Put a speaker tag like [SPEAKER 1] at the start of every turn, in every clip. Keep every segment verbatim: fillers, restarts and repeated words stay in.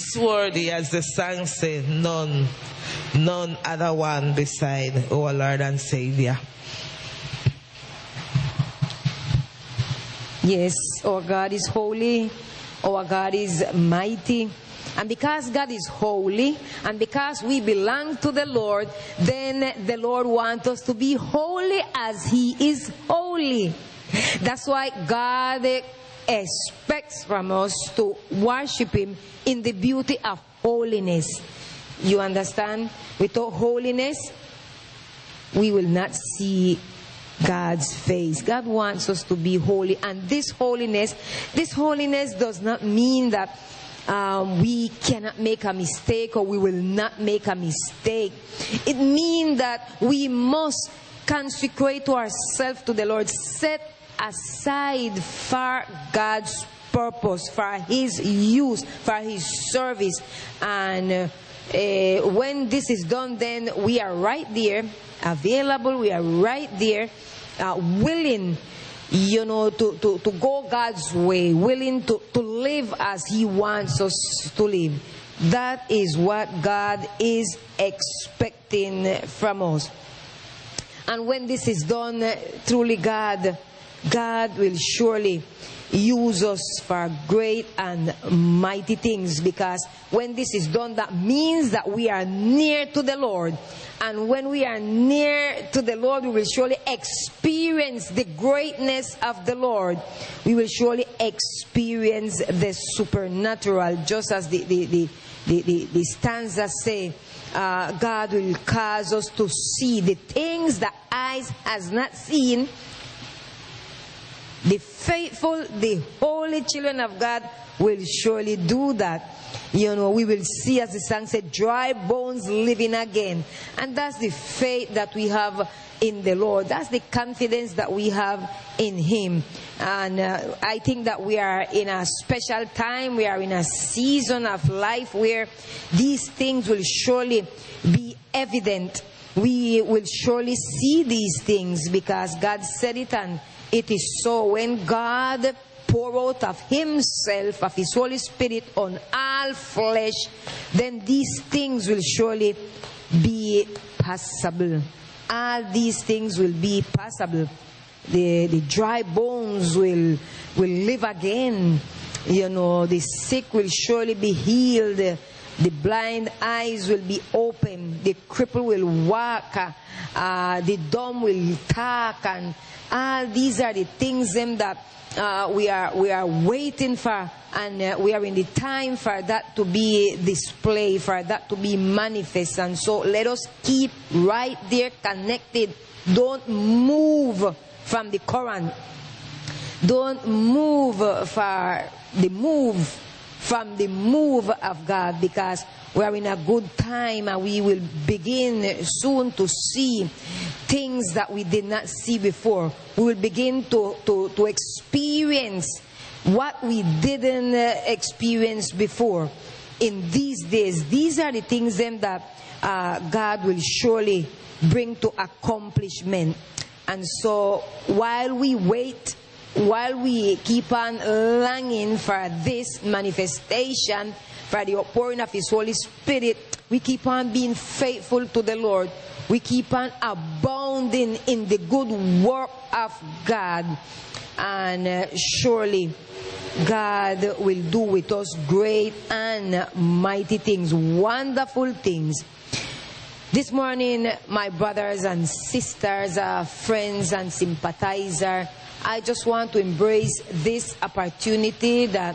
[SPEAKER 1] is worthy, as the song says, none, none other one beside our Lord and Savior.
[SPEAKER 2] Yes, our God is holy, our God is mighty. And because God is holy, and because we belong to the Lord, then the Lord wants us to be holy as He is holy. That's why God expects from us to worship Him in the beauty of holiness. You understand? Without holiness, we will not see God's face. God wants us to be holy. And this holiness, this holiness does not mean that Um, we cannot make a mistake, or we will not make a mistake. It means that we must consecrate ourselves to the Lord, set aside for God's purpose, for His use, for His service. And uh, uh, when this is done, then we are right there, available, we are right there, uh, willing, you know, to, to, to go God's way, willing to, to live as He wants us to live. That is what God is expecting from us. And when this is done, truly God, God will surely use us for great and mighty things. Because when this is done, that means that we are near to the Lord. And when we are near to the Lord, we will surely experience the greatness of the Lord. We will surely experience the supernatural, just as the, the, the, the, the, the stanzas say. Uh, God will cause us to see the things that eyes has not seen. The faithful, the holy children of God will surely do that. You know, we will see, as the song said, dry bones living again. And that's the faith that we have in the Lord. That's the confidence that we have in Him. And uh, I think that we are in a special time. We are in a season of life where these things will surely be evident. We will surely see these things because God said it, and it is so. When God pour out of Himself, of His Holy Spirit on all flesh, then these things will surely be possible. All these things will be possible. The, the dry bones will, will live again. You know, the sick will surely be healed. The blind eyes will be open. The cripple will walk. Uh, the dumb will talk. And all these are the things them that Uh, we are we are waiting for, and uh, we are in the time for that to be displayed, for that to be manifest. And so let us keep right there connected. Don't move from the current. Don't move for the move from the move of God, because we are in a good time and we will begin soon to see things that we did not see before. We will begin to, to, to experience what we didn't experience before in these days. These are the things then that uh, God will surely bring to accomplishment. And so while we wait, while we keep on longing for this manifestation, for the outpouring of His Holy Spirit, we keep on being faithful to the Lord. We keep on abounding in the good work of God. And uh, surely God will do with us great and mighty things, wonderful things. This morning, my brothers and sisters, uh, friends and sympathizers, I just want to embrace this opportunity that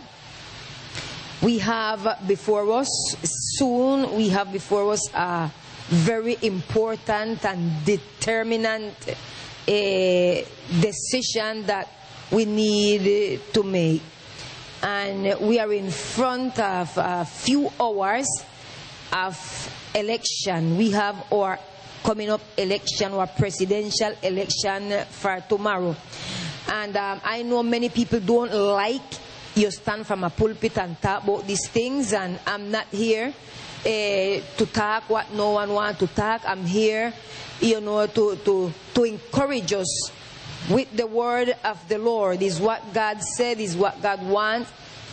[SPEAKER 2] we have before us. Soon we have before us a very important and determinant uh, decision that we need to make. And we are in front of a few hours of election. We have our coming up election, our presidential election for tomorrow. And um, I know many people don't like you stand from a pulpit and talk about these things, and I'm not here uh, to talk what no one wants to talk. I'm here, you know, to, to, to encourage us with the word of the Lord. Is what God said, is what God wants.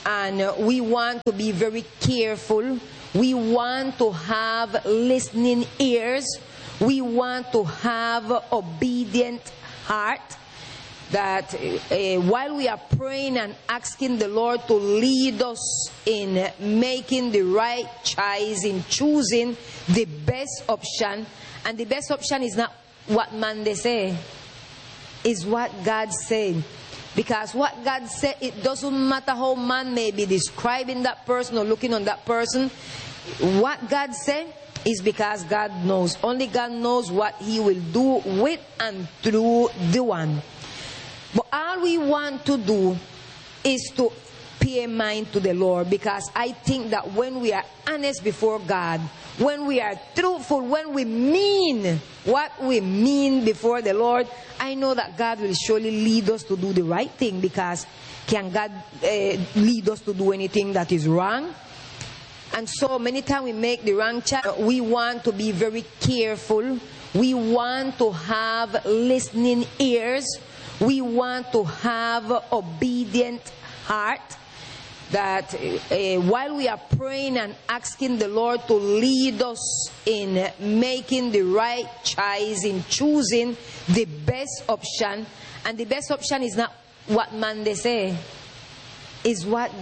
[SPEAKER 2] And uh, we want to be very careful. We want to have listening ears. We want to have obedient heart. That uh, while we are praying and asking the Lord to lead us in making the right choice, in choosing the best option, and the best option is not what man they say, is what God said. Because what God said, it doesn't matter how man may be describing that person or looking on that person. What God said is because God knows. Only God knows what He will do with and through the one. But all we want to do is to pay mind to the Lord, because I think that when we are honest before God, when we are truthful, when we mean what we mean before the Lord, I know that God will surely lead us to do the right thing, because can God uh, lead us to do anything that is wrong? And so many times we make the wrong choice. We want to be very careful. We want to have listening ears. We want to have obedient heart. That uh, while we are praying and asking the Lord to lead us in making the right choice, in choosing the best option, and the best option is not what man they say, is what